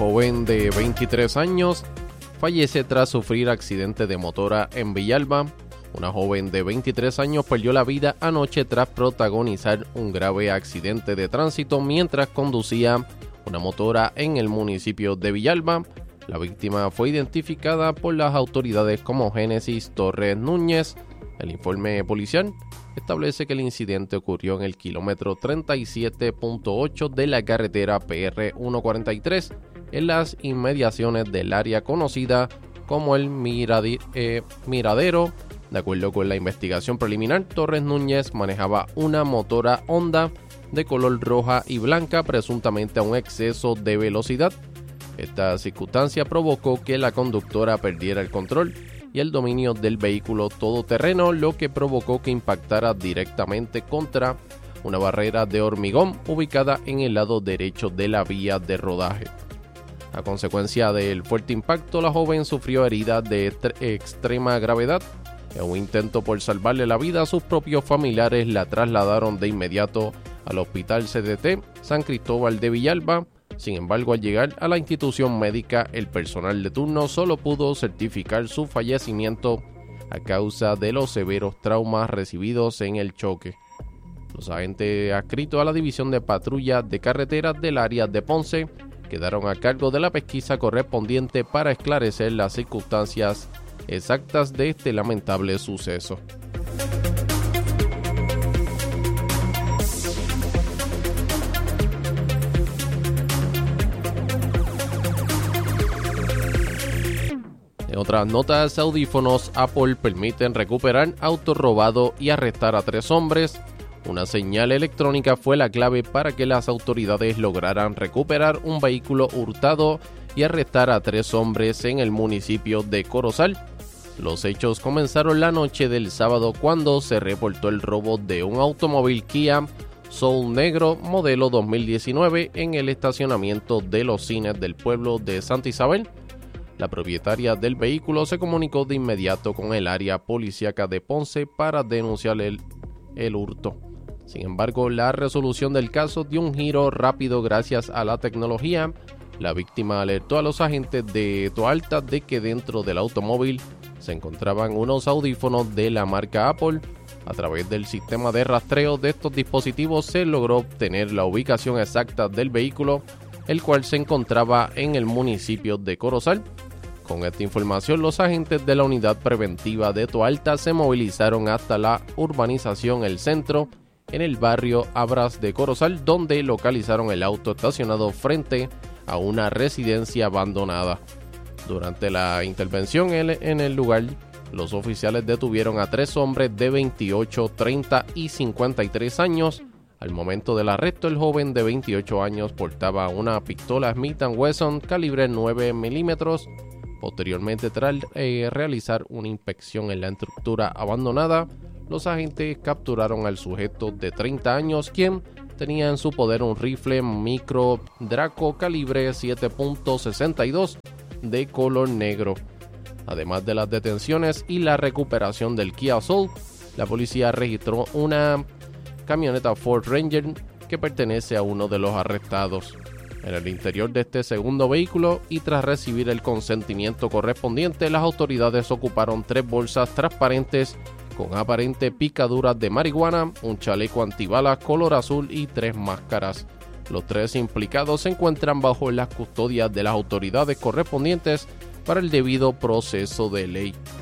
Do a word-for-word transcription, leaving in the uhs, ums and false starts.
Joven de veintitrés años fallece tras sufrir accidente de motora en Villalba. Una joven de veintitrés años perdió la vida anoche tras protagonizar un grave accidente de tránsito mientras conducía una motora en el municipio de Villalba. La víctima fue identificada por las autoridades como Génesis Torres Núñez. El informe policial establece que el incidente ocurrió en el kilómetro treinta y siete punto ocho de la carretera P R ciento cuarenta y tres en las inmediaciones del área conocida como el Miradi- eh, Miradero. De acuerdo con la investigación preliminar, Torres Núñez manejaba una motora Honda de color roja y blanca, presuntamente a un exceso de velocidad. Esta circunstancia provocó que la conductora perdiera el control y el dominio del vehículo todoterreno, lo que provocó que impactara directamente contra una barrera de hormigón ubicada en el lado derecho de la vía de rodaje. A consecuencia del fuerte impacto, la joven sufrió heridas de est- extrema gravedad. En un intento por salvarle la vida, sus propios familiares la trasladaron de inmediato al Hospital C D T San Cristóbal de Villalba. Sin embargo, al llegar a la institución médica, el personal de turno solo pudo certificar su fallecimiento a causa de los severos traumas recibidos en el choque. Los agentes adscritos a la División de Patrulla de Carreteras del área de Ponce quedaron a cargo de la pesquisa correspondiente para esclarecer las circunstancias exactas de este lamentable suceso. En otras notas, audífonos Apple permiten recuperar auto robado y arrestar a tres hombres. Una señal electrónica fue la clave para que las autoridades lograran recuperar un vehículo hurtado y arrestar a tres hombres en el municipio de Corozal. Los hechos comenzaron la noche del sábado cuando se reportó el robo de un automóvil Kia Soul negro modelo dos mil diecinueve en el estacionamiento de los cines del pueblo de Santa Isabel. La propietaria del vehículo se comunicó de inmediato con el área policíaca de Ponce para denunciar el, el hurto. Sin embargo, la resolución del caso dio un giro rápido gracias a la tecnología. La víctima alertó a los agentes de Toalta de que dentro del automóvil se encontraban unos audífonos de la marca Apple. A través del sistema de rastreo de estos dispositivos se logró obtener la ubicación exacta del vehículo, el cual se encontraba en el municipio de Corozal. Con esta información, los agentes de la unidad preventiva de Toalta se movilizaron hasta la urbanización El Centro, en el barrio Abras de Corozal, donde localizaron el auto estacionado frente a una residencia abandonada. Durante la intervención en el lugar, los oficiales detuvieron a tres hombres de veintiocho, treinta y cincuenta y tres años. Al momento del arresto, el joven de veintiocho años portaba una pistola Smith and Wesson calibre nueve milímetros. Posteriormente, tras eh, realizar una inspección en la estructura abandonada, los agentes capturaron al sujeto de treinta años, quien tenía en su poder un rifle micro Draco calibre siete punto sesenta y dos de color negro. Además de las detenciones y la recuperación del Kia Soul, la policía registró una camioneta Ford Ranger que pertenece a uno de los arrestados. En el interior de este segundo vehículo y tras recibir el consentimiento correspondiente, las autoridades ocuparon tres bolsas transparentes con aparente picaduras de marihuana, un chaleco antibalas color azul y tres máscaras. Los tres implicados se encuentran bajo las custodias de las autoridades correspondientes para el debido proceso de ley.